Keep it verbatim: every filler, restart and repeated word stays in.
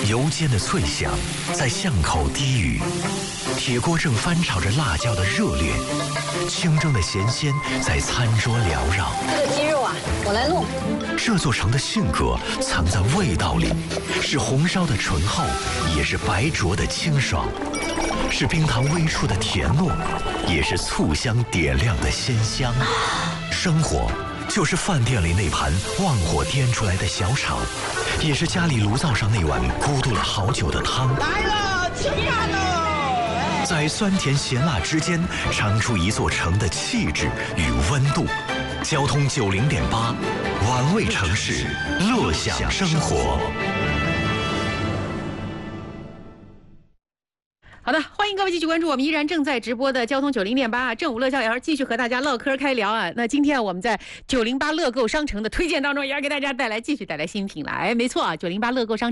油煎的脆响在巷口低语，铁锅正翻炒着辣椒的热烈，清蒸的咸鲜在餐桌缭绕。 这个鸡肉啊，我来弄。 这座城的性格藏在味道里，是红烧的醇厚，也是白灼的清爽，是冰糖微出的甜糯，也是醋香点亮的鲜香。生活就是饭店里那盘旺火颠出来的小炒，也是家里炉灶上那碗咕嘟了好久的汤。 来了，吃饭喽！ 在酸甜咸辣之间，尝出一座城的气质与温度。交通九零点八，玩味城市，乐享生活。 好的，欢迎各位继续关注我们依然正在直播的交通九零点八正午乐逍遥，继续和大家唠嗑开聊啊。那今天我们在九零八乐购商城的推荐当中，也要给大家带来继续带来新品了。哎，没错啊，九零八乐购商城。